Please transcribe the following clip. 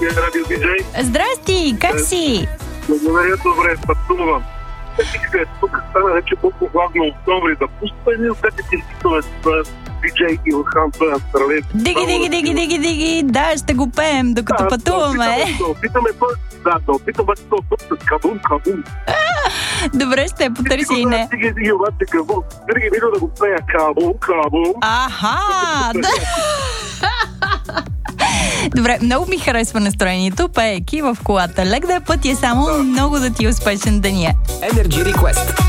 радио-диджей. Здрасти, как си? Благодаря, добре, пътувам. Тук стана вече по-хладно октомври, да пуска едни от тези хитове с диджей Илхан Астралев. Диги, да, ще го пеем, докато пътуваме. Да опитаме път с кабум. Добре, ще потърси и не. Стиги обаче кабум. Винаги видео да го пея кабум. Аха, да. Добре, много ми харесва настроението, пеейки в колата. Лек да е път и е само много да ти е успешен деня. Energy Request.